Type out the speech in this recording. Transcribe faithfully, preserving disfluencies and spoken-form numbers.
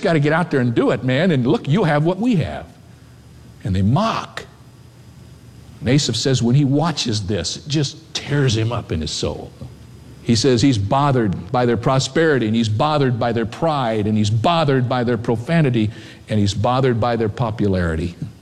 got to get out there and do it, man, and look, you have what we have. And they mock. And Asaph says when he watches this, it just tears him up in his soul. He says he's bothered by their prosperity, and he's bothered by their pride, and he's bothered by their profanity, and he's bothered by their popularity.